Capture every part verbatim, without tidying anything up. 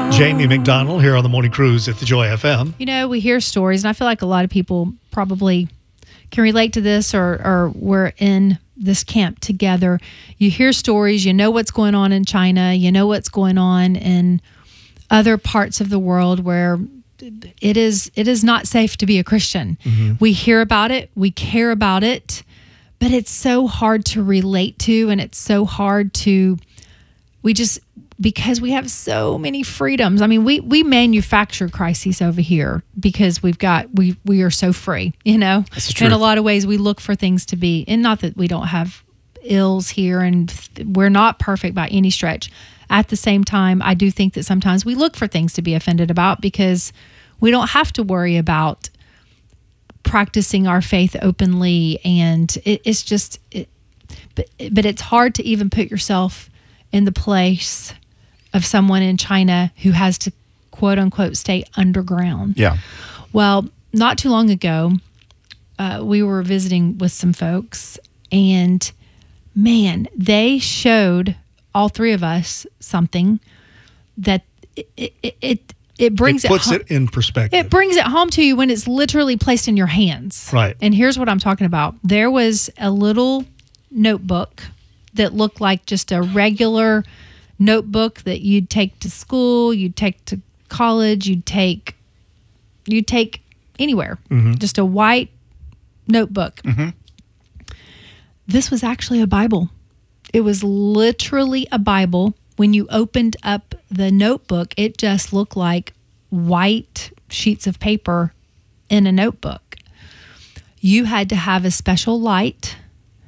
Jamie McDonald here on the Morning Cruise at the Joy F M. You know, we hear stories, and I feel like a lot of people probably can relate to this, or, or we're in this camp together. You hear stories, you know what's going on in China, you know what's going on in other parts of the world where it is it is not safe to be a Christian. Mm-hmm. We hear about it, we care about it, but it's so hard to relate to, and it's so hard to, we just, because we have so many freedoms. I mean, we, we manufacture crises over here because we've got, we, we are so free, you know? That's the truth. In a lot of ways, we look for things to be, and not that we don't have ills here, and we're not perfect by any stretch. At the same time, I do think that sometimes we look for things to be offended about because we don't have to worry about practicing our faith openly. And it, it's just, it, but, but it's hard to even put yourself in the place of someone in China who has to, quote unquote, stay underground. Yeah. Well, not too long ago, uh, we were visiting with some folks, and man, they showed all three of us something that it it it, it brings it puts it, it in perspective. It brings it home to you when it's literally placed in your hands. Right. And here's what I'm talking about. There was a little notebook that looked like just a regular notebook that you'd take to school, you'd take to college, you'd take you'd take anywhere. Mm-hmm. Just a white notebook. Mm-hmm. This was actually a Bible. It was literally a Bible. When you opened up the notebook, it just looked like white sheets of paper in a notebook. You had to have a special light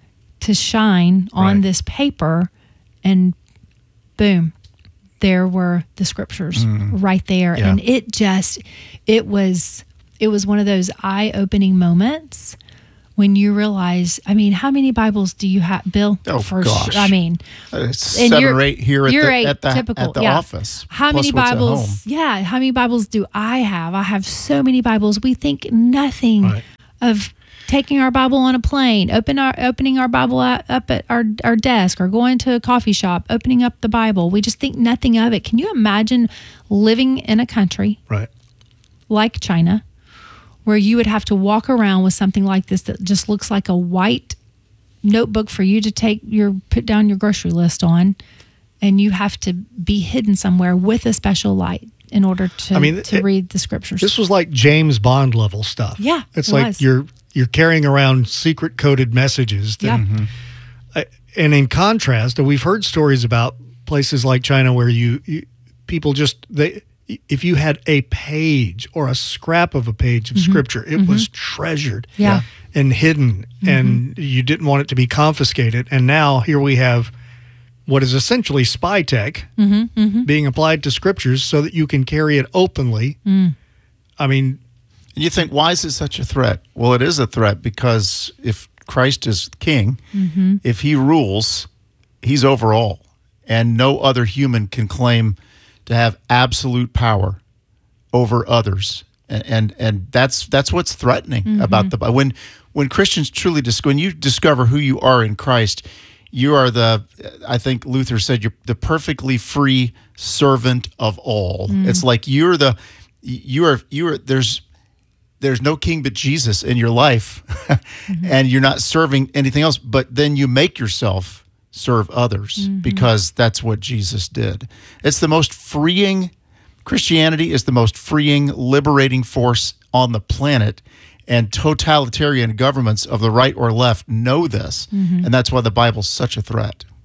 to shine on Right. this paper, and boom, there were the scriptures mm. right there. Yeah. And it just, it was, it was one of those eye-opening moments when you realize, I mean, how many Bibles do you have, Bill? Oh, For gosh. Sure. I mean, Uh, seven or eight here at you're the, at the, atypical, at the yeah. office. How plus many what's at home. Bibles? Yeah, how many Bibles do I have? I have so many Bibles. We think nothing Right. of taking our Bible on a plane, open our opening our Bible up at our, our desk, or going to a coffee shop, opening up the Bible. We just think nothing of it. Can you imagine living in a country Right. like China, where you would have to walk around with something like this that just looks like a white notebook for you to take your put down your grocery list on, and you have to be hidden somewhere with a special light in order to I mean, to it- read the scriptures. This was like James Bond level stuff. Yeah, It's it like was. you're you're carrying around secret coded messages. That, Yeah. I- and in contrast, we've heard stories about places like China where you, you people just they if you had a page or a scrap of a page of scripture, it was treasured Mm-hmm. Yeah. and hidden, and you didn't want it to be confiscated. And now here we have what is essentially spy tech being applied to scriptures so that you can carry it openly. Mm. I mean, And you think, why is it such a threat? Well, it is a threat because if Christ is king, Mm-hmm. if he rules, he's over all. And no other human can claim to have absolute power over others. And and, and that's that's what's threatening Mm-hmm. about the when when Christians truly dis- when you discover who you are in Christ, you are the, I think Luther said, you're the perfectly free servant of all. Mm. It's like you're the you are you are there's there's no king but Jesus in your life, mm-hmm. and you're not serving anything else, but then you make yourself serve others mm-hmm. because that's what Jesus did. It's the most freeing, Christianity is the most freeing, liberating force on the planet, and totalitarian governments of the right or left know this, mm-hmm. and that's why the Bible's such a threat.